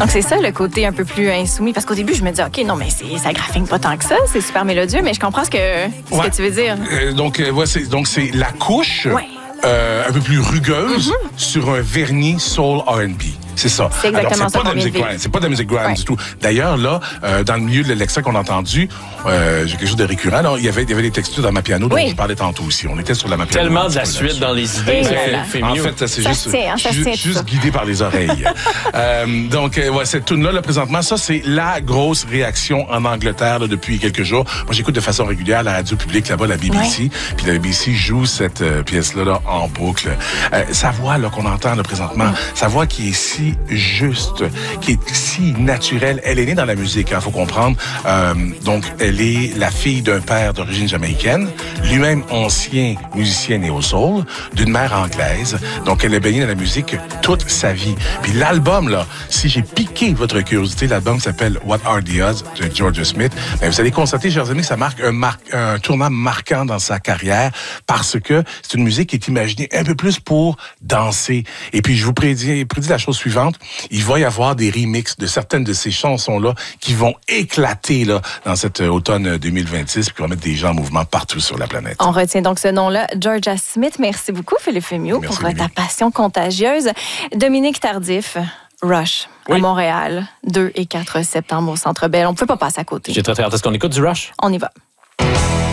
Donc, c'est ça le côté un peu plus insoumis. Parce qu'au début, je me dis, OK, non, mais ça graffine pas tant que ça. C'est super mélodieux, mais je comprends ce que tu veux dire. C'est la couche un peu plus rugueuse sur un vernis soul R&B. C'est ça. C'est exactement ça. C'est pas de la musique grind du tout. D'ailleurs, là, dans le milieu de l'extrait qu'on a entendu, j'ai quelque chose de récurrent. Là, il y avait des textures dans ma piano dont je parlais tantôt aussi. On était sur la piano. Tellement de la suite dans les idées. En fait, c'est juste guidé par les oreilles. Cette tune-là, là, présentement, ça, c'est la grosse réaction en Angleterre là, depuis quelques jours. Moi, j'écoute de façon régulière la radio publique là-bas, la BBC. Puis la BBC joue cette pièce-là là, en boucle. Sa voix là, qu'on entend là, présentement, sa voix qui est si juste, qui est si naturelle. Elle est née dans la musique, faut comprendre. Donc, elle est la fille d'un père d'origine jamaïcaine, lui-même ancien musicien néo-soul, d'une mère anglaise. Donc, elle est baignée dans la musique toute sa vie. Puis l'album, là, si j'ai piqué votre curiosité, l'album s'appelle What Are the Odds de Georgia Smith. Mais vous allez constater, chers amis, que ça marque un tournant marquant dans sa carrière parce que c'est une musique qui est imaginée un peu plus pour danser. Et puis, je vous prédis la chose suivante. Il va y avoir des remixes de certaines de ces chansons-là qui vont éclater là, dans cet automne 2026 puis qui vont mettre des gens en mouvement partout sur la planète. On retient donc ce nom-là, Georgia Smith. Merci beaucoup, Philippe Fémiot, pour ta passion contagieuse. Dominique Tardif, Rush, à Montréal, 2 et 4 septembre au Centre Bell. On ne peut pas passer à côté. J'ai très hâte. Est-ce qu'on écoute du Rush? On y va.